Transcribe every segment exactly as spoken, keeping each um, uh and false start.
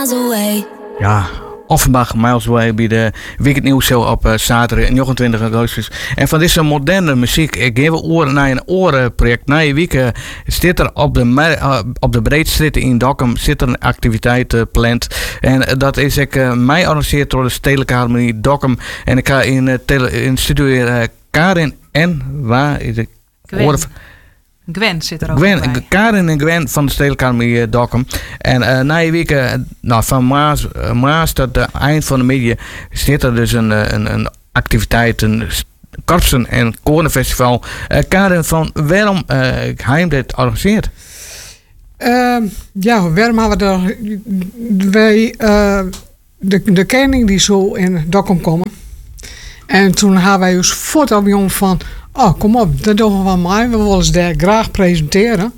miles away. Ja, Offenbach, Miles Away bij de Weekend Nieuws Show op uh, zaterdag negenentwintig augustus. En van deze moderne muziek, ik geef oren naar een orenproject. Na je week uh, zit er op de, uh, op de Breedstraat in Dokkum zit er een activiteit uh, gepland. En uh, dat is ik uh, mij georganiseerd door de Stedelijke Harmonie Dokkum. En ik ga in, uh, tele, in studio weer uh, Karin en waar is de Gwen. Gwen zit er ook Gwen, bij. Karin en Gwen van de Stedelijke Harmonie uh, Dokkum. En uh, na je week, uh, nou, van maas, uh, maas tot het eind van de media zit er dus een, een, een activiteit, een korpsen- en korenfestival. Uh, Karin, van waarom uh, Heim dit organiseert? Uh, ja, waarom hebben we er... Wij, uh, de, de koning die zo in Dokkum komen. En toen hebben wij ons voortopgenomen van... Oh, kom op, dat doen we wel mee. We willen ze daar graag presenteren.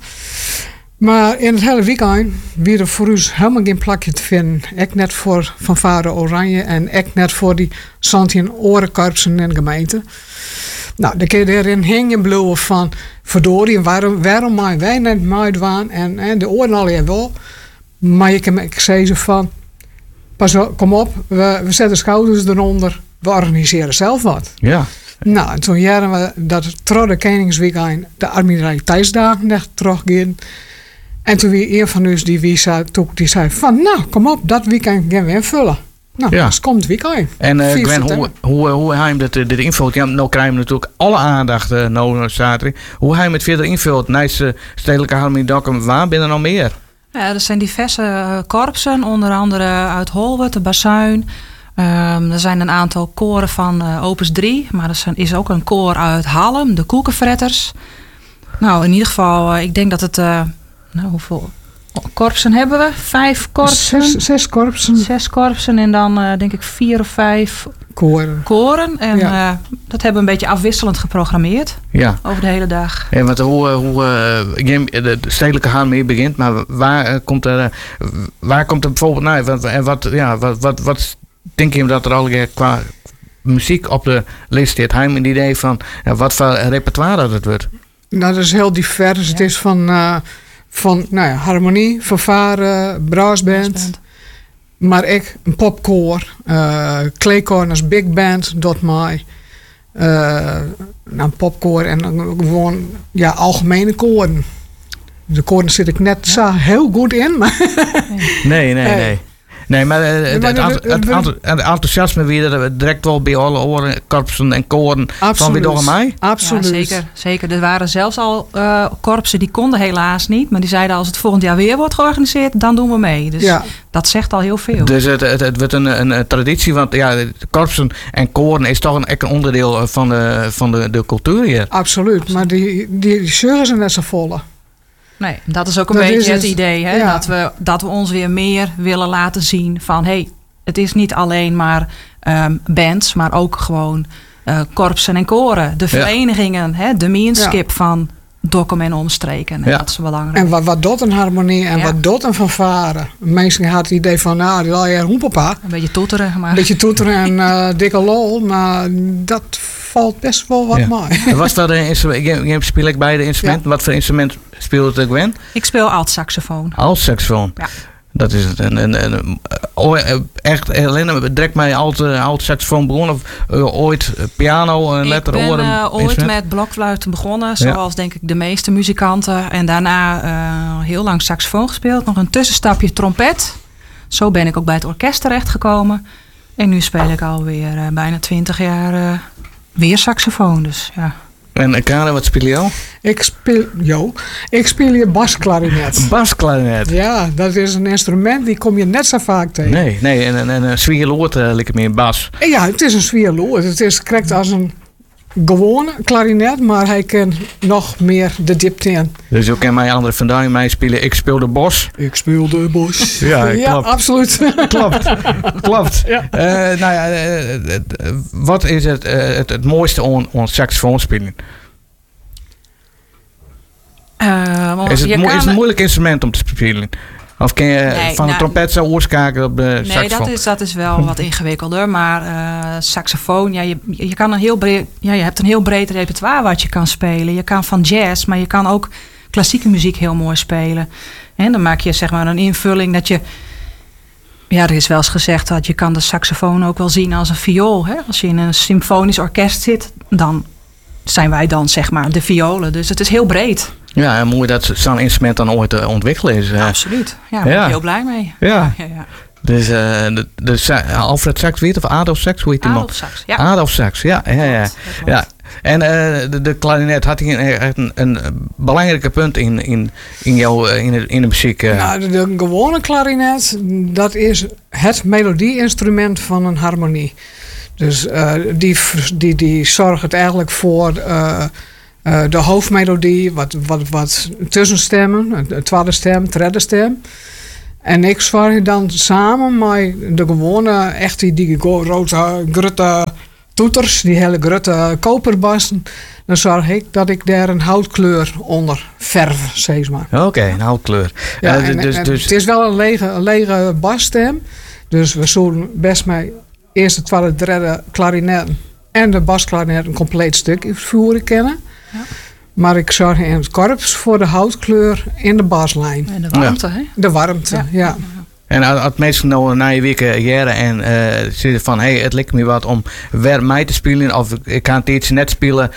Maar in het hele weekend weer er voor ons helemaal geen plakje te vinden. Ik net voor Fanfare Oranje en ik net voor die zantien orenkorpsen en gemeenten. Nou, dan kun je erin hingen bloeien van... Verdorie, waarom, waarom mij wij net meedoen en, en de oren al wel. Maar ik, ik zei ze van... Pas op, kom op, we, we zetten schouders eronder. We organiseren zelf wat. Ja. Nou, en toen jaren we dat trouw de Koningsweekend de Admiraliteitsdagen echt teruggingen. En toen wie een van ons die, wie zei, die zei van, nou, kom op, dat weekend gaan we invullen. Nou, Ja. dus komt het weekend. En uh, vier Gwen, september. hoe, hoe, hoe hij dit, dit invult? Ja, nou krijgen we natuurlijk alle aandacht uh, nou zaterdag. Hoe hij het verder invult? Naast uh, Stedelijke Harmonie Dokkum, waar ben er nog meer? Ja, er zijn diverse uh, korpsen, onder andere uit Holwert, de Bazuin. Um, er zijn een aantal koren van uh, Opus drie, maar er zijn, is ook een koor uit Hallem, de Koekenfretters. Nou, in ieder geval, uh, ik denk dat het... Uh, nou, hoeveel korpsen hebben we? Vijf korpsen? Zes, zes korpsen. Zes korpsen en dan uh, denk ik vier of vijf Koren. koren. En Ja. uh, dat hebben we een beetje afwisselend geprogrammeerd Ja. over de hele dag. Ja, want hoe, hoe uh, de Stedelijke Harmonie begint, maar waar uh, komt er, uh, waar komt er bijvoorbeeld naar? Wat, en wat, ja, wat, wat, wat denk je dat er al qua muziek op de lijst staat? Hij een idee van ja, wat voor repertoire dat het wordt? Nou, dat is heel divers. Ja. Het is van, uh, van nou ja, harmonie, fanfare, brassband. Brassband. Maar ik, een popkoor, uh, Kleekorners Big Band, dat mij. Uh, nou, een popkoor en dan gewoon ja, algemene koren. De koren zit ik net zo heel goed in. Maar Nee, nee, Hey. nee. Nee, maar, uh, Nee, het, maar het, dat- het, dat- het, het, het enthousiasme weer er direct wel bij alle oren, korpsen en koren van wie door mij. Absoluut. Ja, zeker, zeker. Er waren zelfs al uh, korpsen die konden helaas niet. Maar die zeiden als het volgend jaar weer wordt georganiseerd, dan doen we mee. Dus Ja. dat zegt al heel veel. Dus het, het, het wordt een, een, een traditie, want ja, de korpsen en koren is toch een, echt een onderdeel van de, van de, de cultuur hier. Absoluut. Maar die, die, die zeuren zijn net zo volle. Nee, dat is ook een Dat is beetje het het. idee. Hè? Ja. Dat, we, dat we ons weer meer willen laten zien van... hey, het is niet alleen maar um, bands, maar ook gewoon uh, korpsen en koren. De verenigingen, hè? De meanskip Ja. van Dokkum en omstreken. En Ja. dat is belangrijk. En wat, wat doet een harmonie en Ja. wat doet een fanfare? Mensen hadden het idee van, nou, die wil je hoepapa. Een beetje toeteren, maar... Een beetje toeteren en uh, dikke lol. Maar dat valt best wel wat Ja. mooi. En was dat een instrument? Ik, ik speel ik beide instrumenten. Wat voor instrument speelt het Gwen? Ik speel alt-saxofoon. Als saxofoon. Ja. Dat is het. En, en, en, oh, echt, Helene, direct mij alt, alt saxofoon begonnen? Of uh, ooit piano, uh, Ik letter, ben oren? uh, ooit instrument? met blokfluit begonnen, zoals denk ik de meeste muzikanten. En daarna uh, heel lang saxofoon gespeeld. Nog een tussenstapje trompet. Zo ben ik ook bij het orkest terechtgekomen. En nu speel ik alweer uh, bijna twintig jaar uh, weer saxofoon. Dus ja. En uh, Karen, wat speel je al? Ik speel, jo, ik speel hier basklarinet. Basklarinet. Ja, dat is een instrument die kom je net zo vaak tegen. Nee, nee, en, en, en een zwierloord uh, lijkt me in bas. En ja, het is een zwierloord. Het is correct als een gewone klarinet, maar hij kan nog meer de diepte in. Dus je kan mij andere vandaan mij spelen. Ik speel de bos. Ik speel de bos. Ja, ja klopt. absoluut. Klopt, klopt. Ja. Uh, nou ja, uh, uh, uh, wat is het, uh, het, het mooiste aan, aan saxofoon spelen? Uh, want Is het, je mo- kan- is het een moeilijk instrument om te spelen? Of kun je Nee, van de nou, trompet zo oorschakelen op de Nee, saxofoon? dat is, dat is wel wat ingewikkelder. Maar uh, saxofoon, ja, je, je, kan een heel breed, ja, je hebt een heel breed repertoire wat je kan spelen. Je kan van jazz, maar je kan ook klassieke muziek heel mooi spelen. En dan maak je zeg maar een invulling dat je Ja, er is wel eens gezegd dat je kan de saxofoon ook wel zien als een viool. Hè? Als je in een symfonisch orkest zit, dan zijn wij dan zeg maar de violen. Dus het is heel breed. Ja, en mooi dat zo'n instrument dan ooit uh, ontwikkeld is. Uh, Absoluut. Ja, daar ben ja. ik heel blij mee. Ja. ja, ja, ja. Dus uh, de, de, de Alfred Sachs weet of Adolf Sachs weet hij Adolf Sachs, ja. Adolf Sachs, ja. ja, ja. Dat klopt. ja. En uh, de, de klarinet had hij een, een, een belangrijke punt in, in, in, jouw, in, de, in de muziek. Uh. Nou, de, de gewone klarinet, dat is het melodie-instrument van een harmonie. Dus uh, die, die, die zorgt het eigenlijk voor uh, uh, de hoofdmelodie, wat, wat, wat tussenstemmen, een tweede stem, derde stem. En ik zorg dan samen met de gewone, echt die, die grote, grote toeters, die hele grote koperbassen, dan zorg ik dat ik daar een houtkleur onder verf, zeg maar. Oké, okay, een houtkleur. Ja, uh, en, dus, en dus, het is wel een lege, een lege basstem, dus we zullen best met eerste, tweede, derde klarinetten en de basklarinet een compleet stuk voeren kennen. Ja. Maar ik zorg in het korps voor de houtkleur in de baslijn. En de warmte, ja. hè? De warmte, ja. ja. En als mensen nou na je weken jaren en uh, zitten van, hey, het lijkt me wat om weer mij te spelen, of ik kan het iets net spelen,